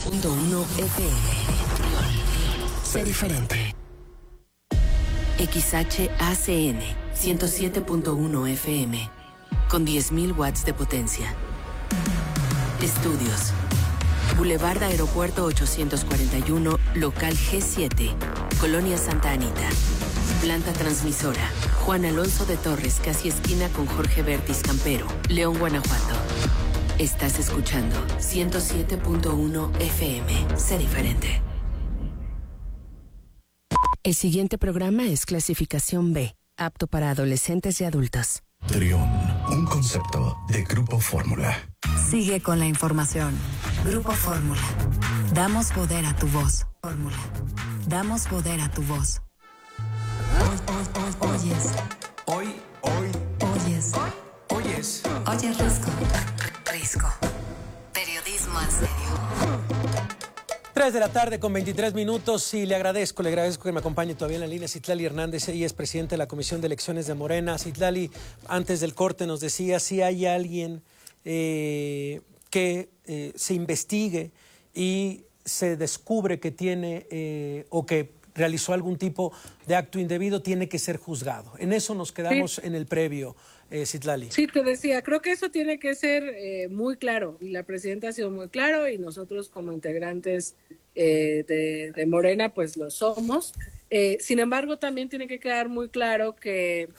FM. Sé diferente. XHACN 107.1 FM. Con 10.000 watts de potencia. Estudios. Boulevard Aeropuerto 841, local G7, Colonia Santa Anita. Planta transmisora, Juan Alonso de Torres, casi esquina con Jorge Bertis Campero, León, Guanajuato. Estás escuchando 107.1 FM. Sé diferente. El siguiente programa es clasificación B, apto para adolescentes y adultos. Trión, un concepto de Grupo Fórmula. Sigue con la información. Grupo Fórmula. Damos poder a tu voz. Fórmula. Damos poder a tu voz. Oyes. Hoy. Oyes. Oyes. Oyes Risco. Risco. Periodismo en serio. 3 de la tarde con 23 minutos y le agradezco que me acompañe todavía en la línea Citlali Hernández. Ella es presidente de la Comisión de Elecciones de Morena. Citlali, antes del corte nos decía si hay alguien que se investigue y se descubre que tiene o que realizó algún tipo de acto indebido, tiene que ser juzgado. En eso nos quedamos en el previo, Citlali. Sí, te decía, creo que eso tiene que ser muy claro, y la presidenta ha sido muy claro, y nosotros como integrantes de Morena, pues lo somos. Sin embargo, también tiene que quedar muy claro que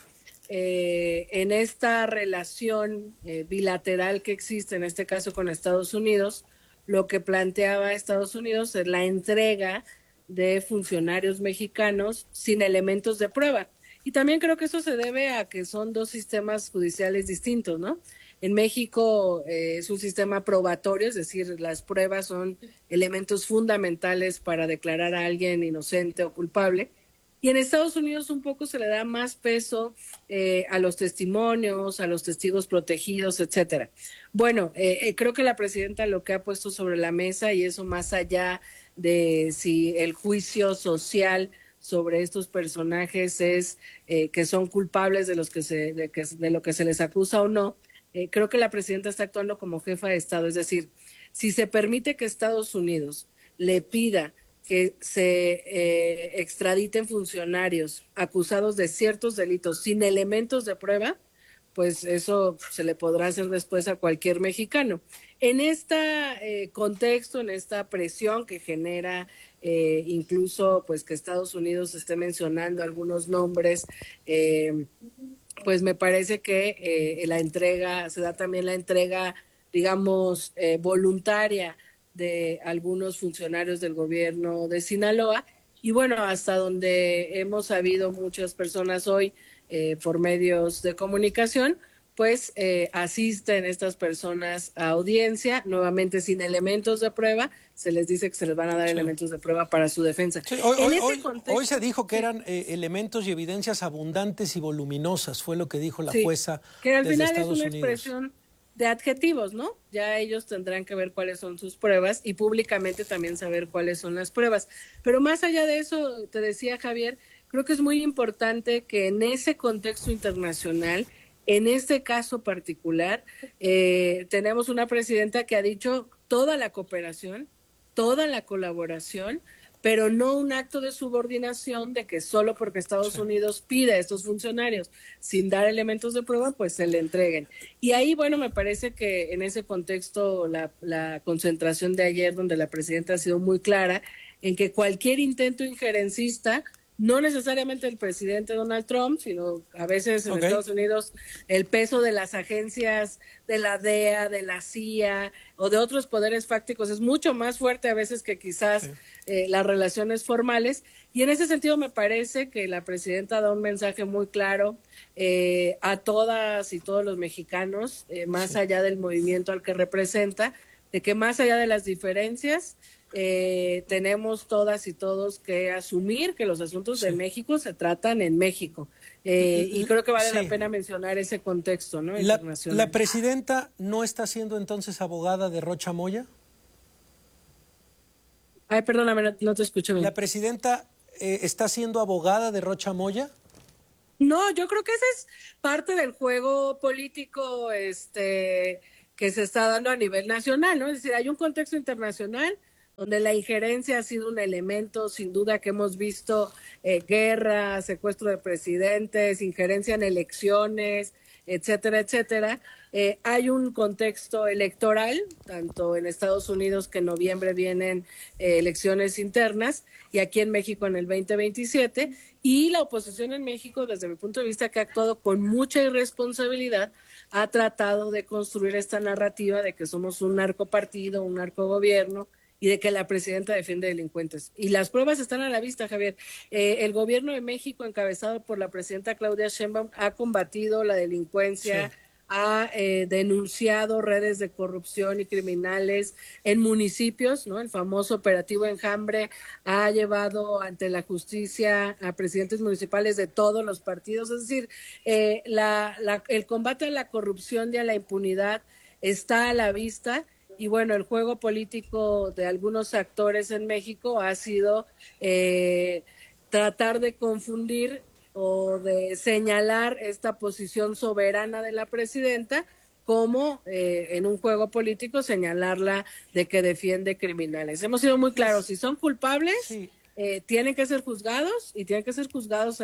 en esta relación bilateral que existe, en este caso con Estados Unidos, lo que planteaba Estados Unidos es la entrega de funcionarios mexicanos sin elementos de prueba. Y también creo que eso se debe a que son dos sistemas judiciales distintos, ¿no? En México es un sistema probatorio, es decir, las pruebas son elementos fundamentales para declarar a alguien inocente o culpable. Y en Estados Unidos un poco se le da más peso a los testimonios, a los testigos protegidos, etcétera. Bueno, creo que la presidenta lo que ha puesto sobre la mesa, y eso más allá de si el juicio social sobre estos personajes es que son culpables de lo que se les acusa o no, creo que la presidenta está actuando como jefa de Estado. Es decir, si se permite que Estados Unidos le pida que se extraditen funcionarios acusados de ciertos delitos sin elementos de prueba, pues eso se le podrá hacer después a cualquier mexicano. En este contexto, en esta presión que genera incluso pues que Estados Unidos esté mencionando algunos nombres, pues me parece que se da también la entrega, digamos, voluntaria de algunos funcionarios del gobierno de Sinaloa. Y bueno, hasta donde hemos sabido muchas personas hoy por medios de comunicación, pues asisten estas personas a audiencia, nuevamente sin elementos de prueba. Se les dice que se les van a dar elementos de prueba para su defensa. Sí, hoy se dijo que eran elementos y evidencias abundantes y voluminosas, fue lo que dijo la jueza que al desde final Estados es una Unidos. expresión de adjetivos, ¿no? Ya ellos tendrán que ver cuáles son sus pruebas y públicamente también saber cuáles son las pruebas. Pero más allá de eso, te decía Javier, creo que es muy importante que en ese contexto internacional, en este caso particular, tenemos una presidenta que ha dicho toda la cooperación, toda la colaboración, pero no un acto de subordinación de que solo porque Estados Unidos pide a estos funcionarios sin dar elementos de prueba, pues se le entreguen. Y ahí, bueno, me parece que en ese contexto la concentración de ayer, donde la presidenta ha sido muy clara en que cualquier intento injerencista, no necesariamente el presidente Donald Trump, sino a veces en Estados Unidos el peso de las agencias de la DEA, de la CIA o de otros poderes fácticos es mucho más fuerte a veces que quizás las relaciones formales. Y en ese sentido me parece que la presidenta da un mensaje muy claro a todas y todos los mexicanos, más allá del movimiento al que representa, de que más allá de las diferencias, tenemos todas y todos que asumir que los asuntos de México se tratan en México. Y creo que vale la pena mencionar ese contexto, ¿no? Internacional. ¿La presidenta no está siendo entonces abogada de Rocha Moya? Ay, perdóname, no te escucho bien. ¿La presidenta está siendo abogada de Rocha Moya? No, yo creo que ese es parte del juego político que se está dando a nivel nacional, ¿no? Es decir, hay un contexto internacional donde la injerencia ha sido un elemento, sin duda, que hemos visto guerra, secuestro de presidentes, injerencia en elecciones, etcétera, etcétera. Hay un contexto electoral, tanto en Estados Unidos, que en noviembre vienen elecciones internas, y aquí en México en el 2027, y la oposición en México, desde mi punto de vista, que ha actuado con mucha irresponsabilidad, ha tratado de construir esta narrativa de que somos un narcopartido, un narcogobierno, y de que la presidenta defiende delincuentes. Y las pruebas están a la vista, Javier. El gobierno de México, encabezado por la presidenta Claudia Sheinbaum, ha combatido la delincuencia, sí, ha denunciado redes de corrupción y criminales en municipios, ¿no? El famoso operativo Enjambre ha llevado ante la justicia a presidentes municipales de todos los partidos. Es decir, el combate a la corrupción y a la impunidad está a la vista. Y bueno, el juego político de algunos actores en México ha sido tratar de confundir o de señalar esta posición soberana de la presidenta como en un juego político señalarla de que defiende criminales. Hemos sido muy claros, si son culpables, sí, tienen que ser juzgados y tienen que ser juzgados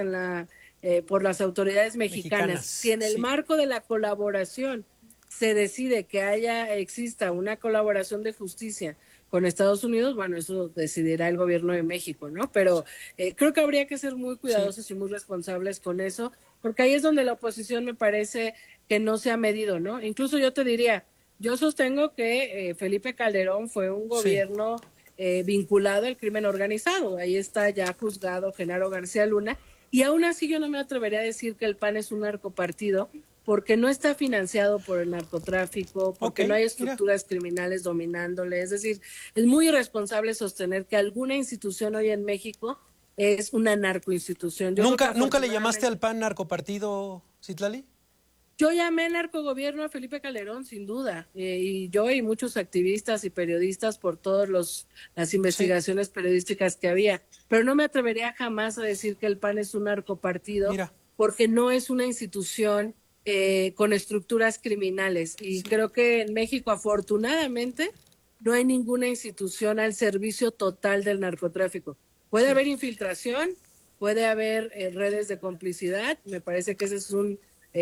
por las autoridades mexicanas. Si en el marco de la colaboración se decide que exista una colaboración de justicia con Estados Unidos, bueno, eso decidirá el gobierno de México, ¿no? Pero creo que habría que ser muy cuidadosos, sí, y muy responsables con eso, porque ahí es donde la oposición me parece que no se ha medido, ¿no? Incluso yo te diría, yo sostengo que Felipe Calderón fue un gobierno vinculado al crimen organizado. Ahí está ya juzgado Genaro García Luna, y aún así yo no me atrevería a decir que el PAN es un narcopartido, porque no está financiado por el narcotráfico, porque no hay estructuras criminales dominándole. Es decir, es muy irresponsable sostener que alguna institución hoy en México es una narcoinstitución. ¿Nunca le llamaste al PAN narcopartido, Citlali? Yo llamé narcogobierno a Felipe Calderón, sin duda, y yo y muchos activistas y periodistas por todas las investigaciones periodísticas que había, pero no me atrevería jamás a decir que el PAN es un narcopartido, porque no es una institución con estructuras criminales, y creo que en México afortunadamente no hay ninguna institución al servicio total del narcotráfico. Puede haber infiltración, puede haber redes de complicidad, me parece que ese es un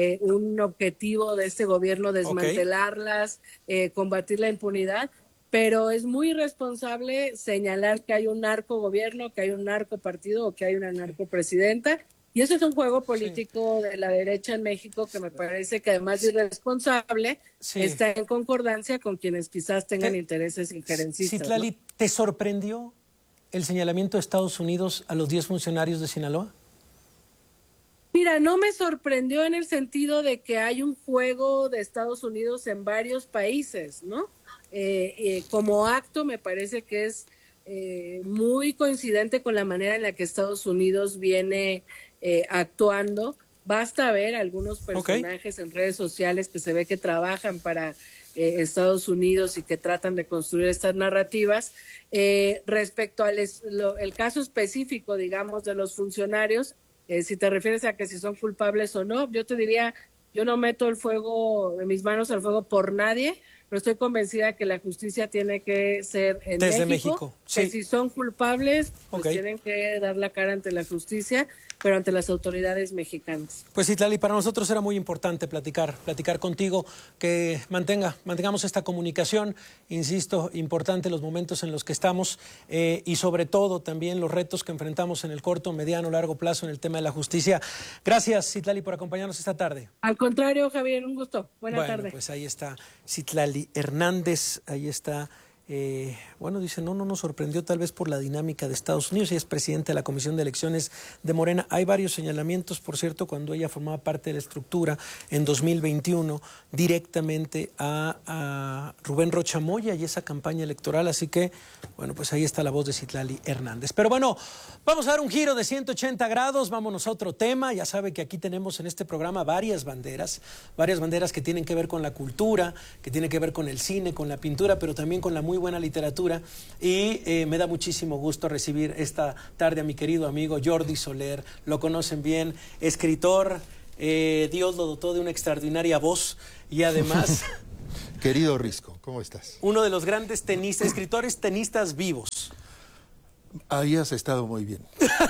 objetivo de este gobierno, desmantelarlas, combatir la impunidad, pero es muy irresponsable señalar que hay un narcogobierno, que hay un narcopartido o que hay una narcopresidenta. Y eso es un juego político de la derecha en México que me parece que, además de irresponsable, está en concordancia con quienes quizás tengan intereses injerencistas. Citlali, ¿no? ¿Te sorprendió el señalamiento de Estados Unidos a los 10 funcionarios de Sinaloa? Mira, no me sorprendió en el sentido de que hay un juego de Estados Unidos en varios países, ¿no? Como acto me parece que es muy coincidente con la manera en la que Estados Unidos viene actuando. Basta ver algunos personajes en redes sociales que se ve que trabajan para Estados Unidos y que tratan de construir estas narrativas. Respecto al el caso específico, digamos, de los funcionarios, si te refieres a que si son culpables o no, yo te diría, yo no meto mis manos al fuego por nadie, pero estoy convencida que la justicia tiene que ser en Desde México. Que si son culpables, pues tienen que dar la cara ante la justicia, pero ante las autoridades mexicanas. Pues Citlali, para nosotros era muy importante platicar contigo, que mantengamos esta comunicación, insisto, importante los momentos en los que estamos y sobre todo también los retos que enfrentamos en el corto, mediano, largo plazo en el tema de la justicia. Gracias, Citlali, por acompañarnos esta tarde. Al contrario, Javier, un gusto. Buena tarde. Pues ahí está Citlali Hernández, ahí está. Dice, no nos sorprendió tal vez por la dinámica de Estados Unidos. Ella es presidenta de la Comisión de Elecciones de Morena. Hay varios señalamientos, por cierto, cuando ella formaba parte de la estructura en 2021, directamente a Rubén Rocha Moya y esa campaña electoral. Así que, pues ahí está la voz de Citlali Hernández. Pero bueno, vamos a dar un giro de 180 grados, vámonos a otro tema. Ya sabe que aquí tenemos en este programa varias banderas que tienen que ver con la cultura, que tienen que ver con el cine, con la pintura, pero también con la muy buena literatura, y me da muchísimo gusto recibir esta tarde a mi querido amigo Jordi Soler. Lo conocen bien, escritor, Dios lo dotó de una extraordinaria voz y además Querido Risco, ¿cómo estás? Uno de los grandes escritores tenistas vivos. Ahí has estado muy bien.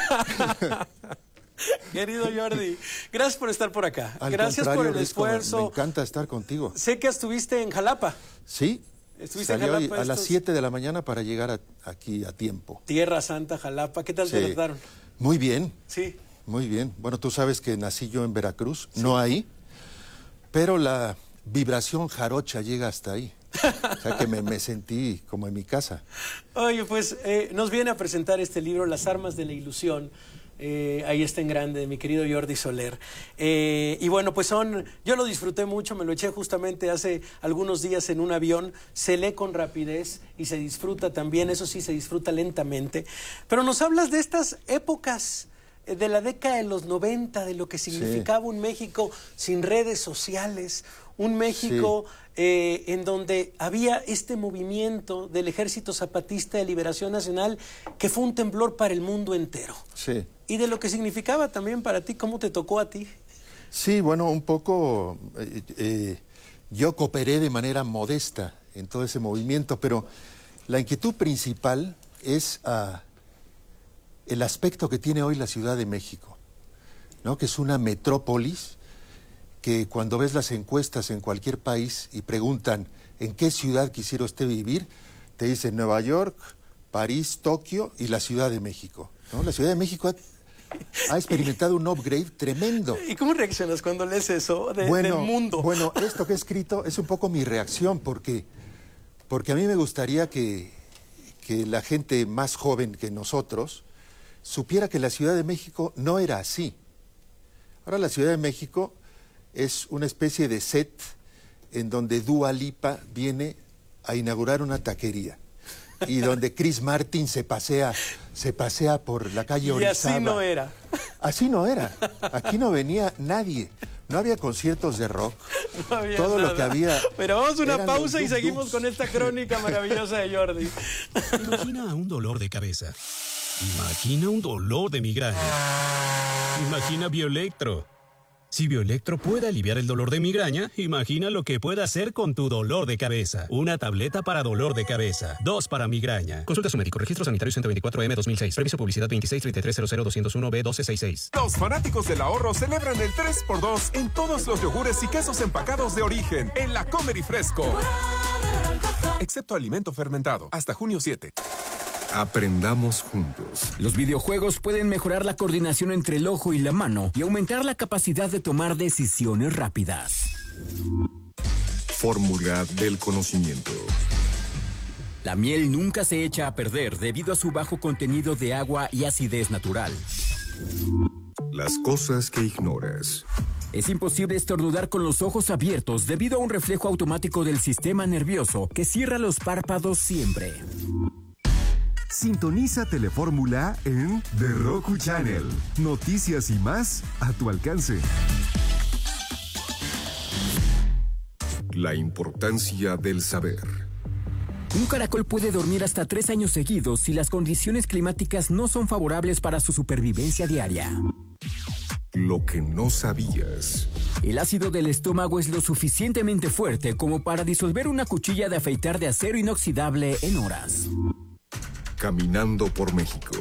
Querido Jordi, gracias por estar por acá. Gracias por el Risco, esfuerzo. Me encanta estar contigo. Sé que estuviste en Jalapa. Sí. Estuviste Salió en Jalapa a las 7 de la mañana para llegar aquí a tiempo. Tierra Santa, Jalapa. ¿Qué tal te trataron? Muy bien. Sí. Muy bien. Bueno, tú sabes que nací yo en Veracruz, no ahí, pero la vibración jarocha llega hasta ahí. O sea que me sentí como en mi casa. Oye, pues nos viene a presentar este libro, Las armas de la ilusión. Ahí está en grande, mi querido Jordi Soler. Y bueno, pues yo lo disfruté mucho, me lo eché justamente hace algunos días en un avión. Se lee con rapidez y se disfruta también, eso sí, se disfruta lentamente. Pero nos hablas de estas épocas de la década de los 90, de lo que significaba un México sin redes sociales, un México en donde había este movimiento del Ejército Zapatista de Liberación Nacional que fue un temblor para el mundo entero. Sí. Y de lo que significaba también para ti, ¿cómo te tocó a ti? Sí, bueno, un poco yo cooperé de manera modesta en todo ese movimiento, pero la inquietud principal es el aspecto que tiene hoy la Ciudad de México, ¿no? Que es una metrópolis que cuando ves las encuestas en cualquier país y preguntan en qué ciudad quisiera usted vivir, te dicen Nueva York, París, Tokio y la Ciudad de México, ¿no? La Ciudad de México ha experimentado un upgrade tremendo. ¿Y cómo reaccionas cuando lees eso del mundo? Bueno, esto que he escrito es un poco mi reacción, porque a mí me gustaría que la gente más joven que nosotros supiera que la Ciudad de México no era así. Ahora la Ciudad de México es una especie de set en donde Dua Lipa viene a inaugurar una taquería y donde Chris Martin se pasea por la calle Orizaba. Y así no era. Así no era. Aquí no venía nadie. No había conciertos de rock. No había todo nada. Lo que había. Pero vamos a una eran pausa y los seguimos dub-dubs. con esta crónica maravillosa de Jordi. Imagina un dolor de cabeza. Imagina un dolor de migraña. Imagina Bioelectro. Si Bioelectro puede aliviar el dolor de migraña, imagina lo que puede hacer con tu dolor de cabeza. Una tableta para dolor de cabeza. 2 para migraña. Consulta a su médico. Registro sanitario 124M 2006. Previso publicidad 2633000201B1266. Los fanáticos del ahorro celebran el 3x2 en todos los yogures y quesos empacados de origen en la Comer y Fresco. Excepto alimento fermentado. Hasta junio 7. Aprendamos juntos. Los videojuegos pueden mejorar la coordinación entre el ojo y la mano y aumentar la capacidad de tomar decisiones rápidas. Fórmula del conocimiento. La miel nunca se echa a perder debido a su bajo contenido de agua y acidez natural. Las cosas que ignoras. Es imposible estornudar con los ojos abiertos debido a un reflejo automático del sistema nervioso que cierra los párpados siempre. Sintoniza Telefórmula en The Roku Channel. Noticias y más a tu alcance. La importancia del saber. Un caracol puede dormir hasta 3 años seguidos si las condiciones climáticas no son favorables para su supervivencia diaria. Lo que no sabías. El ácido del estómago es lo suficientemente fuerte como para disolver una cuchilla de afeitar de acero inoxidable en horas. Caminando por México.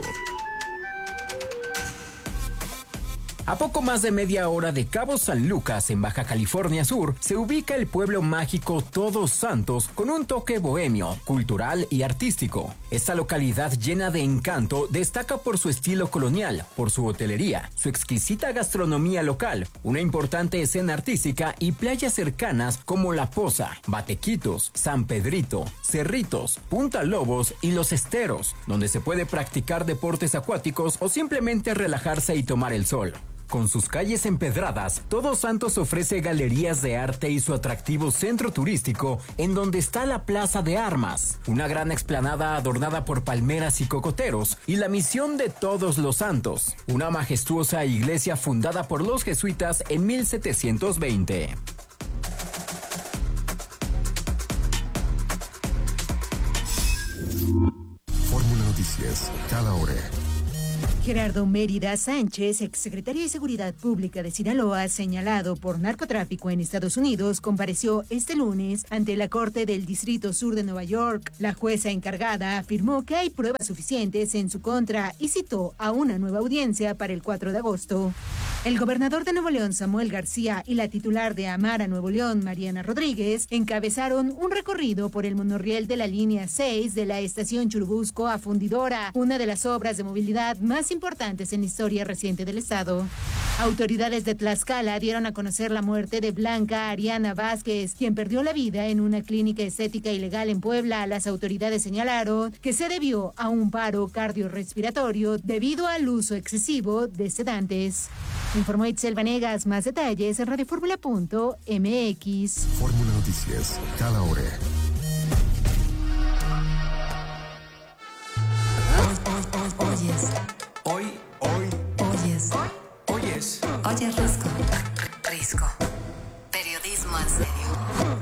A poco más de media hora de Cabo San Lucas, en Baja California Sur, se ubica el pueblo mágico Todos Santos con un toque bohemio, cultural y artístico. Esta localidad llena de encanto destaca por su estilo colonial, por su hotelería, su exquisita gastronomía local, una importante escena artística y playas cercanas como La Poza, Batequitos, San Pedrito, Cerritos, Punta Lobos y Los Esteros, donde se puede practicar deportes acuáticos o simplemente relajarse y tomar el sol. Con sus calles empedradas, Todos Santos ofrece galerías de arte y su atractivo centro turístico, en donde está la Plaza de Armas, una gran explanada adornada por palmeras y cocoteros, y la Misión de Todos los Santos, una majestuosa iglesia fundada por los jesuitas en 1720. Fórmula Noticias, cada hora. Gerardo Mérida Sánchez, exsecretario de Seguridad Pública de Sinaloa, señalado por narcotráfico en Estados Unidos, compareció este lunes ante la Corte del Distrito Sur de Nueva York. La jueza encargada afirmó que hay pruebas suficientes en su contra y citó a una nueva audiencia para el 4 de agosto. El gobernador de Nuevo León, Samuel García, y la titular de Amara Nuevo León, Mariana Rodríguez, encabezaron un recorrido por el monorriel de la línea 6 de la estación Churubusco a Fundidora, una de las obras de movilidad más importantes en la historia reciente del estado. Autoridades de Tlaxcala dieron a conocer la muerte de Blanca Ariana Vázquez, quien perdió la vida en una clínica estética ilegal en Puebla. Las autoridades señalaron que se debió a un paro cardiorrespiratorio debido al uso excesivo de sedantes. Informó Itzel Vanegas. Más detalles en radioformula.mx. Fórmula Noticias, cada hora. Oyes Risco. Periodismo en serio.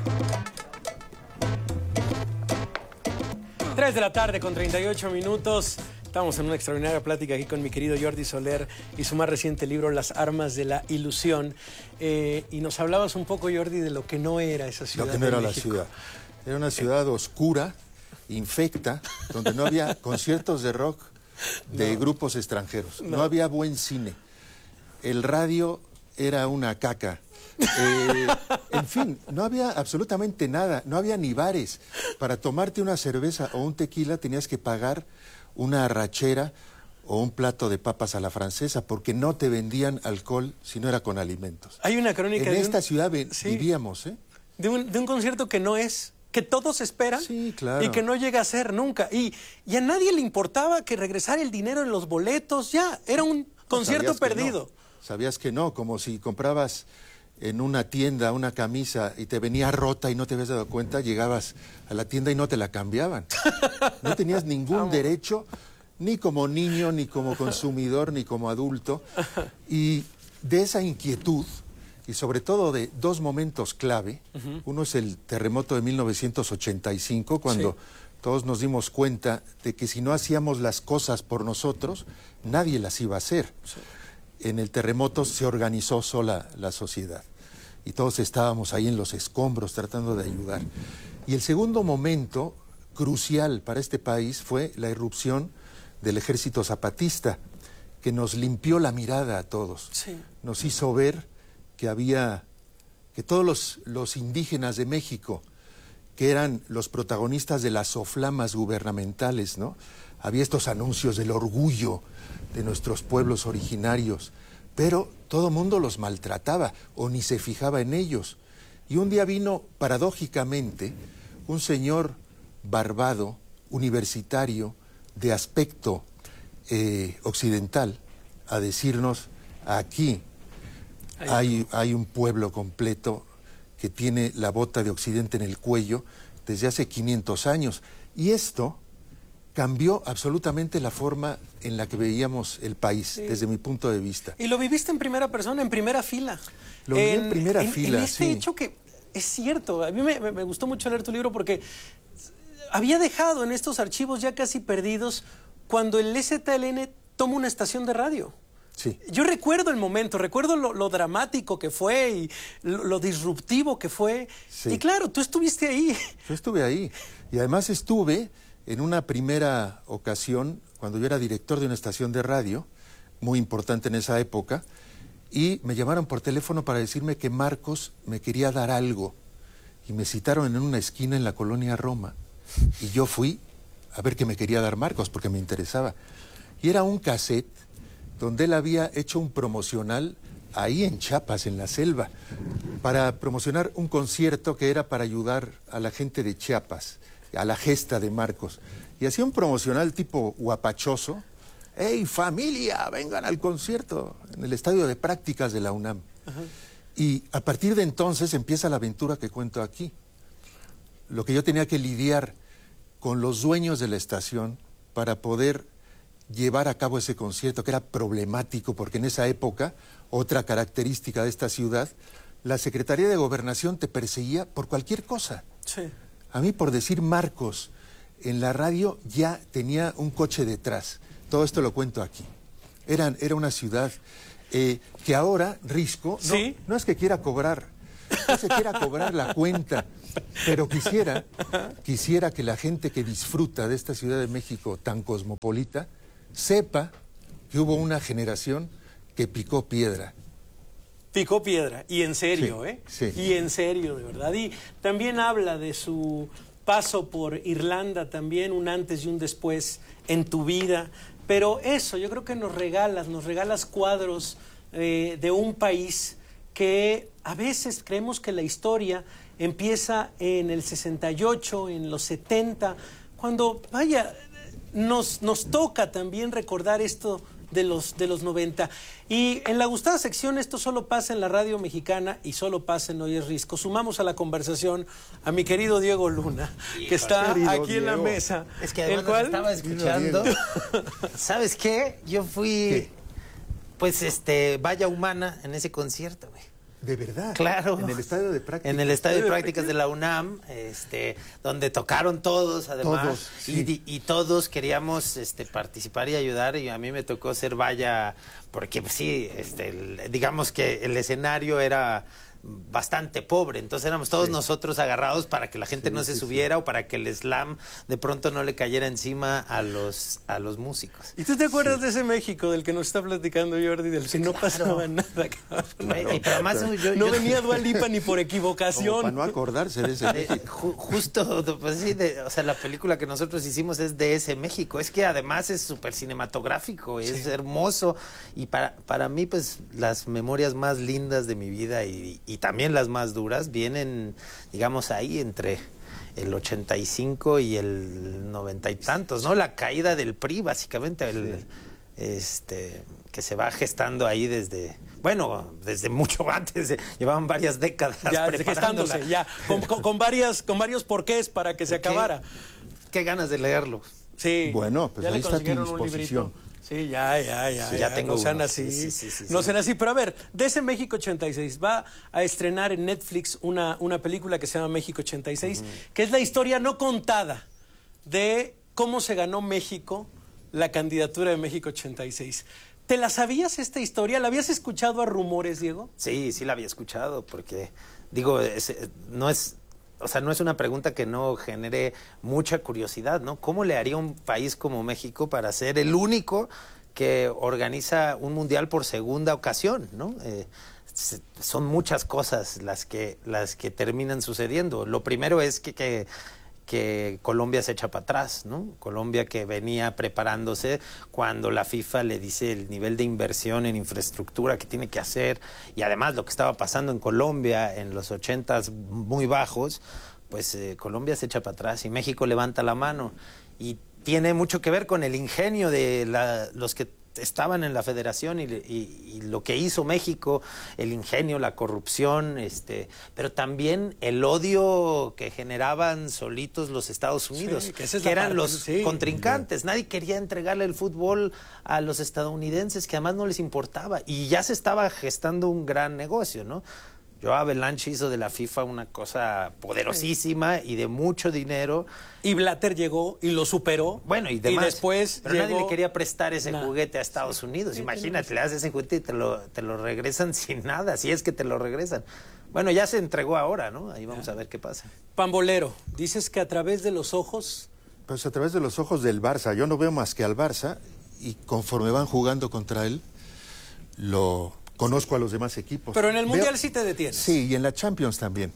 3 de la tarde con 38 minutos. Estamos en una extraordinaria plática aquí con mi querido Jordi Soler y su más reciente libro, Las armas de la ilusión. Y nos hablabas un poco, Jordi, de lo que no era esa ciudad. Lo que no era la ciudad. Era una ciudad oscura, infecta, donde no había conciertos de rock de grupos extranjeros. No había buen cine. El radio era una caca. En fin, no había absolutamente nada. No había ni bares. Para tomarte una cerveza o un tequila tenías que pagar una arrachera o un plato de papas a la francesa, porque no te vendían alcohol si no era con alimentos. Hay una crónica en esta ciudad vivíamos, de un concierto que no es, que todos esperan, sí, claro, y que no llega a ser nunca. Y a nadie le importaba que regresara el dinero en los boletos, ya, era un concierto perdido. Sabías que no, como si comprabas en una tienda una camisa y te venía rota y no te habías dado cuenta, llegabas a la tienda y no te la cambiaban. No tenías ningún derecho, ni como niño, ni como consumidor, ni como adulto. Y de esa inquietud, y sobre todo de dos momentos clave, uno es el terremoto de 1985, cuando todos nos dimos cuenta de que si no hacíamos las cosas por nosotros, nadie las iba a hacer. En el terremoto se organizó sola la sociedad y todos estábamos ahí en los escombros tratando de ayudar. Y el segundo momento crucial para este país fue la irrupción del ejército zapatista, que nos limpió la mirada a todos. Nos hizo ver que todos los indígenas de México, que eran los protagonistas de las soflamas gubernamentales, ¿no? Había estos anuncios del orgullo de nuestros pueblos originarios, pero todo mundo los maltrataba o ni se fijaba en ellos. Y un día vino, paradójicamente, un señor barbado, universitario, de aspecto occidental, a decirnos: aquí hay un pueblo completo que tiene la bota de Occidente en el cuello desde hace 500 años. Y esto cambió absolutamente la forma en la que veíamos el país, desde mi punto de vista. Y lo viviste en primera persona, en primera fila. Lo viví en primera fila, en este hecho que es cierto. A mí me gustó mucho leer tu libro porque había dejado en estos archivos ya casi perdidos cuando el ZLN toma una estación de radio. Sí. Yo recuerdo el momento, recuerdo lo dramático que fue y lo disruptivo que fue. Sí. Y claro, tú estuviste ahí. Yo estuve ahí. Y además estuve en una primera ocasión, cuando yo era director de una estación de radio, muy importante en esa época, y me llamaron por teléfono para decirme que Marcos me quería dar algo. Y me citaron en una esquina en la colonia Roma. Y yo fui a ver qué me quería dar Marcos, porque me interesaba. Y era un cassette donde él había hecho un promocional ahí en Chiapas, en la selva, para promocionar un concierto que era para ayudar a la gente de Chiapas, a la gesta de Marcos. Y hacía un promocional tipo guapachoso. ¡Hey, familia! Vengan al concierto, en el estadio de prácticas de la UNAM. Y a partir de entonces empieza la aventura que cuento aquí. Lo que yo tenía que lidiar con los dueños de la estación para poder llevar a cabo ese concierto, que era problemático, porque en esa época, otra característica de esta ciudad, la Secretaría de Gobernación te perseguía por cualquier cosa. Sí. A mí, por decir Marcos en la radio, ya tenía un coche detrás. Todo esto lo cuento aquí. Era una ciudad que ahora Risco no es que quiera cobrar, no se quiera cobrar la cuenta, pero quisiera que la gente que disfruta de esta Ciudad de México tan cosmopolita sepa que hubo una generación que picó piedra. Picó piedra, y en serio, sí. Y en serio, de verdad. Y también habla de su paso por Irlanda, también un antes y un después en tu vida. Pero eso, yo creo que nos regalas cuadros de un país que a veces creemos que la historia empieza en el 68, en los 70, cuando, vaya, nos toca también recordar esto de los 90. Y en la gustada sección, esto solo pasa en la radio mexicana y solo pasa en Hoy es Risco. Sumamos a la conversación a mi querido Diego Luna, que está aquí en la mesa. Es que además estaba escuchando. ¿Sabes qué? Yo fui, pues, valla humana en ese concierto, güey. ¿De verdad? Claro. En el estadio de prácticas. En el estadio de prácticas de la UNAM, donde tocaron todos, además. Todos, sí. Y todos queríamos participar y ayudar, y a mí me tocó ser valla, porque pues, sí, digamos que el escenario era bastante pobre, entonces éramos todos nosotros agarrados para que la gente no se subiera o para que el slam de pronto no le cayera encima a los músicos. ¿Y tú te acuerdas de ese México del que nos está platicando Jordi, del que no pasaba nada? Pero además no venía Dua Lipa ni por equivocación. Como para no acordarse de ese México. Justo, pues sí, o sea, la película que nosotros hicimos es de ese México. Es que además es súper cinematográfico, es hermoso, y para mí, pues, las memorias más lindas de mi vida y también las más duras vienen, digamos, ahí entre el 85 y el 90 y tantos, ¿no? La caída del PRI, básicamente, que se va gestando ahí desde mucho antes, llevaban varias décadas ya preparándola. Gestándose, ya, con varios porqués para que se acabara. Qué ganas de leerlo. Sí. Bueno, pues ahí está tu disposición. Sí, ya tengo. No sean así. No sean así. Pero a ver, de ese México 86 va a estrenar en Netflix una película que se llama México 86, que es la historia no contada de cómo se ganó México la candidatura de México 86. ¿Te la sabías esta historia? ¿La habías escuchado a rumores, Diego? Sí, la había escuchado, porque, digo, no es una pregunta que no genere mucha curiosidad, ¿no? ¿Cómo le haría un país como México para ser el único que organiza un mundial por segunda ocasión, ¿no? Son muchas cosas las que terminan sucediendo. Lo primero es que Colombia se echa para atrás, ¿no? Colombia, que venía preparándose cuando la FIFA le dice el nivel de inversión en infraestructura que tiene que hacer, y además lo que estaba pasando en Colombia en los 80s muy bajos, pues Colombia se echa para atrás y México levanta la mano, y tiene mucho que ver con el ingenio de los que estaban en la federación y lo que hizo México, el ingenio, la corrupción, pero también el odio que generaban solitos los Estados Unidos, que eran los contrincantes. Nadie quería entregarle el fútbol a los estadounidenses, que además no les importaba, y ya se estaba gestando un gran negocio, ¿no? Joe Avalanche hizo de la FIFA una cosa poderosísima y de mucho dinero. Y Blatter llegó y lo superó. Bueno, y demás. Y después pero nadie le quería prestar ese juguete a Estados Unidos. Imagínate, le das ese juguete y te lo regresan sin nada, si es que te lo regresan. Bueno, ya se entregó ahora, ¿no? Ahí vamos a ver qué pasa. Pambolero, dices que a través de los ojos... Pues a través de los ojos del Barça. Yo no veo más que al Barça, y conforme van jugando contra él, conozco a los demás equipos. Pero en el Mundial sí te detienes. Sí, y en la Champions también.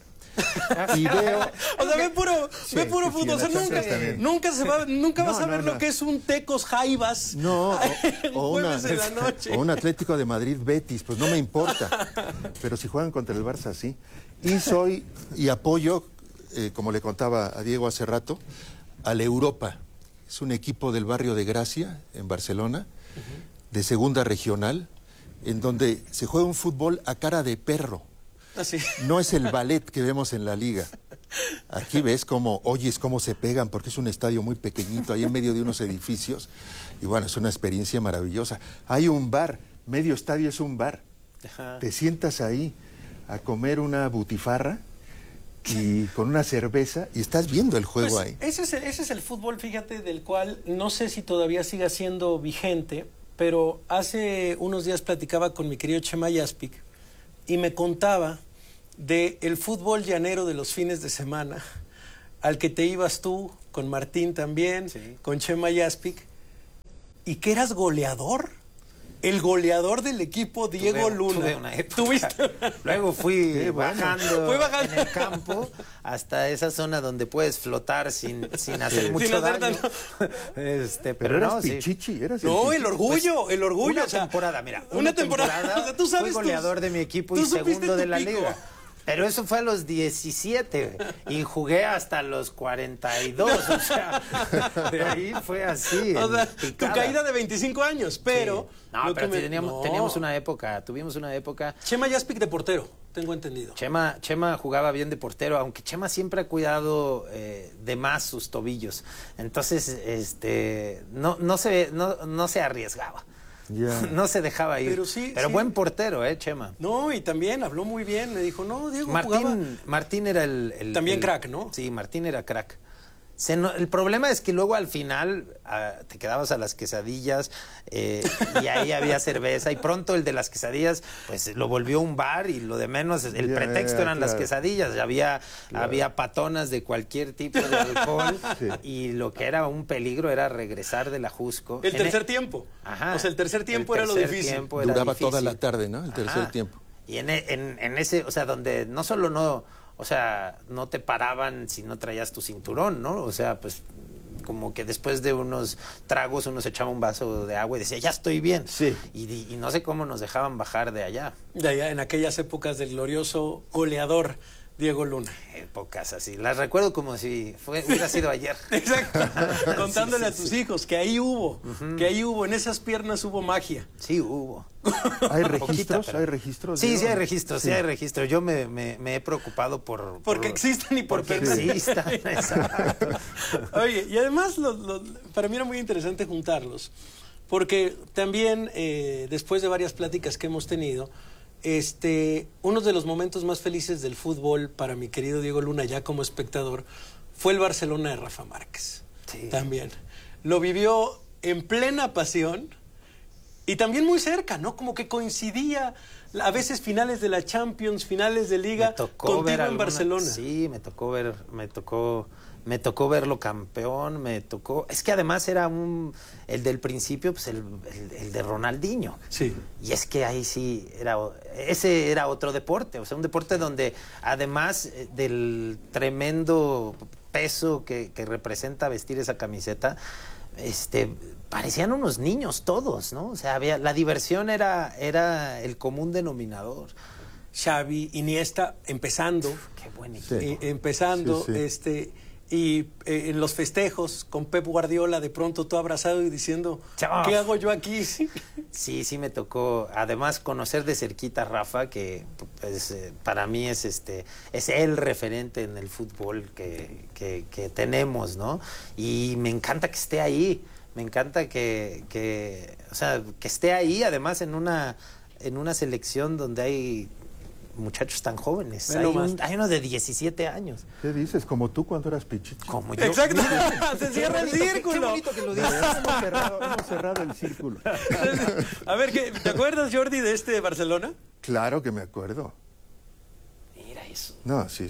Y veo... O sea, ve puro fútbol. O sea, nunca vas a ver lo que es un Tecos Jaivas. No, o un Atlético de Madrid Betis, pues no me importa. Pero si juegan contra el Barça, sí. Y apoyo, como le contaba a Diego hace rato, al Europa. Es un equipo del barrio de Gracia, en Barcelona, de segunda regional, en donde se juega un fútbol a cara de perro. ¿Ah, sí? No es el ballet que vemos en la liga. Aquí oyes cómo se pegan, porque es un estadio muy pequeñito, ahí en medio de unos edificios. Y bueno, es una experiencia maravillosa. Hay un bar, medio estadio es un bar. Ajá. Te sientas ahí a comer una butifarra y con una cerveza, y estás viendo el juego ahí. Ese es el fútbol, fíjate, del cual no sé si todavía siga siendo vigente, pero hace unos días platicaba con mi querido Chema Yaspic y me contaba de el fútbol llanero de los fines de semana, al que te ibas tú, con Martín también, con Chema Yaspic, y que eras goleador. El goleador del equipo, Diego Luna. Tuve una época. ¿Tuviste? Luego fui bajando en el campo hasta esa zona donde puedes flotar sin hacer mucho daño. Pero eras pichichi, eras el orgullo. Una temporada, mira. Una temporada, o sea, tú sabes, fui goleador de mi equipo y segundo de la liga. Pero eso fue a los 17 y jugué hasta los 42, o sea, de ahí fue así. O sea, tu caída de 25 años, pero... Sí. No, pero teníamos una época, tuvimos una época... Chema Yaspic de portero, tengo entendido. Chema jugaba bien de portero, aunque Chema siempre ha cuidado de más sus tobillos. Entonces, no se arriesgaba. Yeah. No se dejaba ir. Pero buen portero, Chema. No, y también habló muy bien. Me dijo, no, Diego Martín era el también crack, ¿no? Sí, Martín era crack. El problema es que luego al final te quedabas a las quesadillas y ahí había cerveza y pronto el de las quesadillas pues lo volvió un bar y lo de menos, el pretexto eran las quesadillas. Había patonas de cualquier tipo de alcohol y lo que era un peligro era regresar del ajusco. El tercer tiempo. Ajá. O sea, el tercer tiempo era lo difícil. Duraba toda la tarde, ¿no? El tercer tiempo. Y en ese, o sea, donde no solo no te paraban si no traías tu cinturón, ¿no? O sea, pues como que después de unos tragos uno se echaba un vaso de agua y decía, ya estoy bien. Sí. Y no sé cómo nos dejaban bajar de allá. De allá, en aquellas épocas del glorioso goleador Diego Luna. Épocas así. Las recuerdo como si hubiera sido ayer. Exacto. Contándole a tus hijos que ahí hubo, en esas piernas hubo magia. Sí, hubo. ¿Hay registros? ¿Hay registros? Sí, hay registros, sí hay registros. Yo me he preocupado porque existan y porque existan. Exacto. Oye, y además para mí era muy interesante juntarlos, porque también después de varias pláticas que hemos tenido, uno de los momentos más felices del fútbol para mi querido Diego Luna, ya como espectador, fue el Barcelona de Rafa Márquez. Sí. También. Lo vivió en plena pasión y también muy cerca, ¿no? Como que coincidía a veces finales de la Champions, finales de Liga, contigo en Barcelona. Sí, me tocó verlo campeón, es que además era el del principio, pues el de Ronaldinho. Sí. Y es que ahí sí ese era otro deporte, o sea, un deporte donde además del tremendo peso que representa vestir esa camiseta, parecían unos niños todos, ¿no? O sea, la diversión era el común denominador. Xavi, Iniesta, empezando. Qué buen equipo. Empezando, sí. Y en los festejos con Pep Guardiola, de pronto todo abrazado y diciendo, ¿qué hago yo aquí? Sí, me tocó, además, conocer de cerquita a Rafa, que pues, para mí es el referente en el fútbol que tenemos, ¿no? Y me encanta que esté ahí, me encanta que esté ahí, además, en una selección donde hay muchachos tan jóvenes. Hay uno de 17 años. ¿Qué dices? Como tú cuando eras pichichi. Como yo. Exacto. Se cierra el círculo. Qué bonito que lo dices. Hemos cerrado el círculo. A ver, ¿te acuerdas, Jordi, de Barcelona? Claro que me acuerdo. Mira eso. No, sí.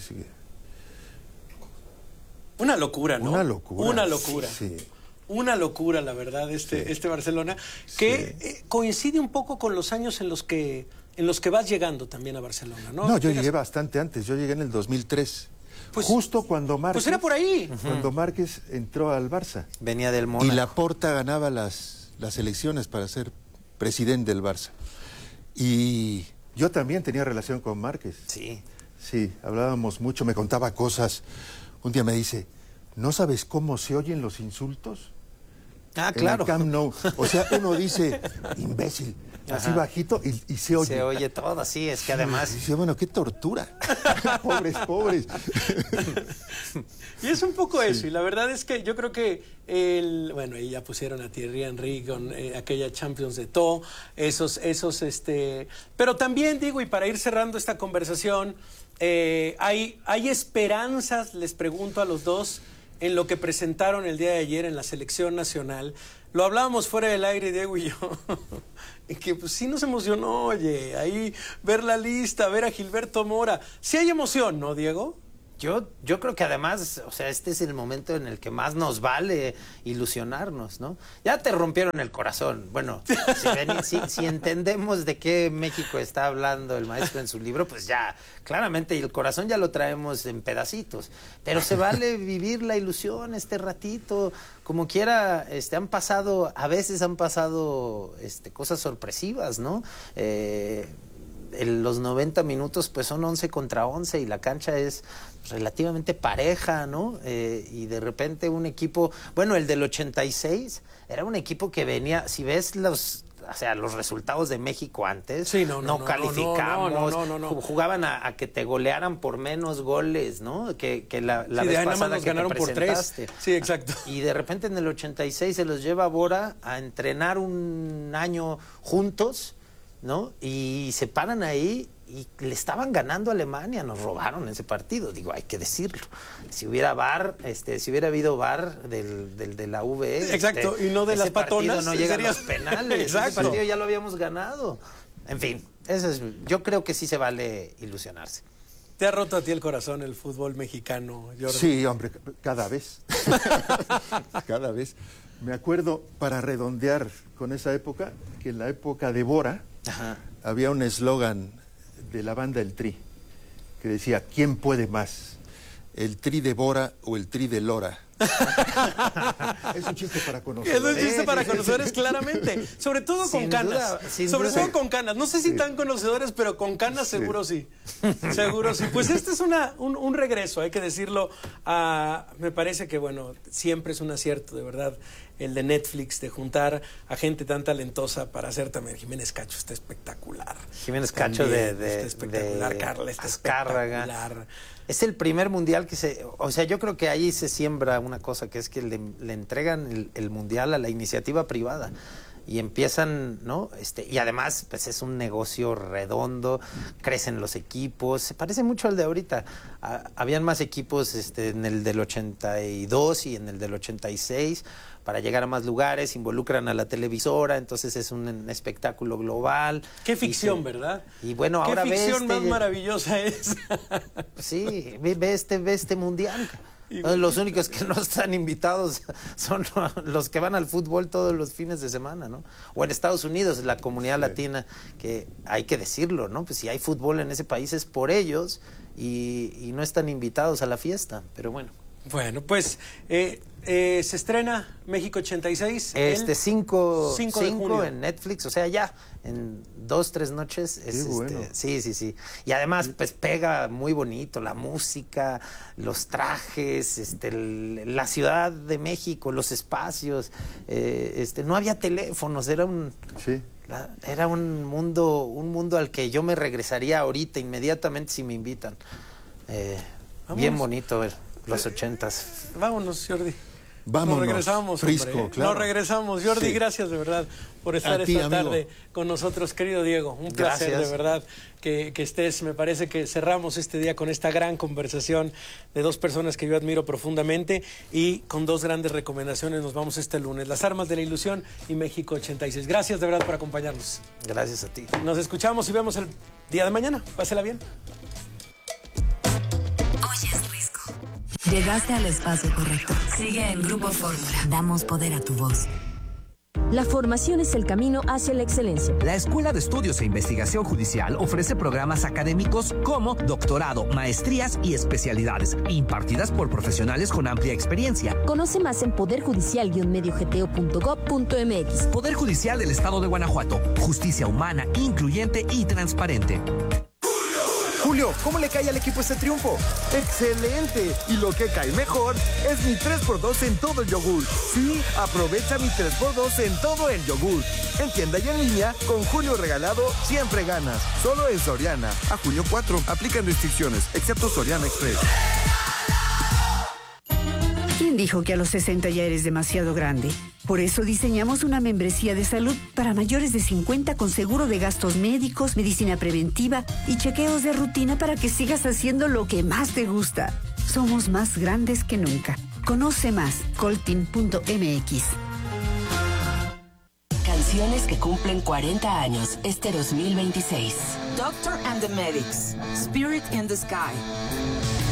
Una locura, ¿no? Una locura. Sí. Una locura, la verdad, este Barcelona, que coincide un poco con los años en los que vas llegando también a Barcelona, ¿no? No, yo llegué bastante antes, yo llegué en el 2003. Pues, justo cuando Márquez... Pues era por ahí. Cuando Márquez entró al Barça. Venía del Mónaco. Y Laporta ganaba las elecciones para ser presidente del Barça. Y yo también tenía relación con Márquez. Sí. Sí, hablábamos mucho, me contaba cosas. Un día me dice, ¿no sabes cómo se oyen los insultos? Ah, claro. En el Camp Nou. O sea, uno dice, imbécil, así bajito y se oye. Se oye todo, sí, es que además... Y dice, bueno, qué tortura. pobres. Y es un poco eso, y la verdad es que yo creo que y ya pusieron a Thierry Henry con aquella Champions de To, pero también digo, y para ir cerrando esta conversación, hay esperanzas, les pregunto a los dos, en lo que presentaron el día de ayer en la selección nacional. Lo hablábamos fuera del aire, Diego y yo, y que pues sí nos emocionó, oye, ahí ver la lista, ver a Gilberto Mora. Sí hay emoción, ¿no, Diego? Yo creo que además, o sea, este es el momento en el que más nos vale ilusionarnos, ¿no? Ya te rompieron el corazón. Bueno, si entendemos de qué México está hablando el maestro en su libro, pues ya, claramente, y el corazón ya lo traemos en pedacitos. Pero se vale vivir la ilusión este ratito, como quiera, a veces han pasado cosas sorpresivas, ¿no? Los 90 minutos pues son 11 contra 11 y la cancha es relativamente pareja, ¿no? Y de repente un equipo, bueno, el del 86 era un equipo que venía, si ves los resultados de México antes, sí, no calificamos, jugaban a que te golearan por menos goles, ¿no? Que la vez pasada que ganaron te por 3. Sí, exacto. Y de repente en el 86 se los lleva Bora a entrenar un año juntos, ¿no? Y se paran ahí y le estaban ganando a Alemania, nos robaron ese partido, digo, hay que decirlo. Si hubiera habido VAR de la VE, exacto, y no de las patonas, no llegan los penales. Exacto. Ese partido ya lo habíamos ganado. En fin, yo creo que sí se vale ilusionarse. ¿Te ha roto a ti el corazón el fútbol mexicano, Jordi? Sí, hombre, cada vez. Cada vez. Me acuerdo, para redondear con esa época, que en la época de Bora, ajá, había un eslogan de la banda El Tri, que decía, ¿quién puede más? ¿El Tri de Bora o el Tri de Lora? Es un chiste para conocedores. Es un chiste para conocedores, claramente. Sobre todo con canas. Sobre todo con canas. No sé si tan conocedores, pero con canas seguro sí. Seguro sí. Pues este es un regreso, hay que decirlo. Me parece que, bueno, siempre es un acierto, de verdad, el de Netflix, de juntar a gente tan talentosa para hacer también. Jiménez Cacho está espectacular. Jiménez Cacho está espectacular. Carla está espectacular. Es el primer mundial o sea, yo creo que ahí se siembra una cosa, que es que le entregan el mundial a la iniciativa privada y empiezan, ¿no? Y además, pues es un negocio redondo, crecen los equipos, se parece mucho al de ahorita. Habían más equipos en el del 82 y en el del 86 para llegar a más lugares, involucran a la televisora, entonces es un espectáculo global. Qué ficción, ¿verdad? Y bueno, ahora qué ficción más maravillosa es. Sí, ve este mundial. Los únicos que no están invitados son los que van al fútbol todos los fines de semana, ¿no? O en Estados Unidos, la comunidad latina, que hay que decirlo, ¿no? Pues si hay fútbol en ese país es por ellos y no están invitados a la fiesta, pero bueno. Bueno, pues se estrena México 86. 5 de junio en Netflix, o sea, ya en 2-3 noches. Bueno. Sí. Y además, pues pega muy bonito la música, los trajes, la Ciudad de México, los espacios. No había teléfonos, era un mundo al que yo me regresaría ahorita, inmediatamente, si me invitan. Bien bonito ver. Los 80s. Vámonos, Jordi. Vámonos. Nos regresamos, Frisco, hombre. claro. Nos regresamos. Jordi, gracias de verdad por estar esta tarde con nosotros, querido Diego. Un placer, de verdad, que estés. Me parece que cerramos este día con esta gran conversación de dos personas que yo admiro profundamente y con dos grandes recomendaciones. Nos vamos este lunes. Las armas de la ilusión y México 86. Gracias de verdad por acompañarnos. Gracias a ti. Nos escuchamos y vemos el día de mañana. Pásela bien. Llegaste al espacio correcto. Sigue en Grupo Fórmula. Damos poder a tu voz. La formación es el camino hacia la excelencia. La Escuela de Estudios e Investigación Judicial ofrece programas académicos como doctorado, maestrías y especialidades, impartidas por profesionales con amplia experiencia. Conoce más en poderjudicial-mediogto.gov.mx. Poder Judicial del Estado de Guanajuato. Justicia humana, incluyente y transparente. Julio, ¿cómo le cae al equipo este triunfo? ¡Excelente! Y lo que cae mejor es mi 3x2 en todo el yogur. Sí, aprovecha mi 3x2 en todo el yogur. En tienda y en línea, con Julio Regalado, siempre ganas. Solo en Soriana. A junio 4, aplican restricciones, excepto Soriana Express. ¿Quién dijo que a los 60 ya eres demasiado grande? Por eso diseñamos una membresía de salud para mayores de 50 con seguro de gastos médicos, medicina preventiva y chequeos de rutina para que sigas haciendo lo que más te gusta. Somos más grandes que nunca. Conoce más, coltin.mx. Producciones que cumplen 40 años este 2026. Doctor and the Medics. Spirit in the Sky.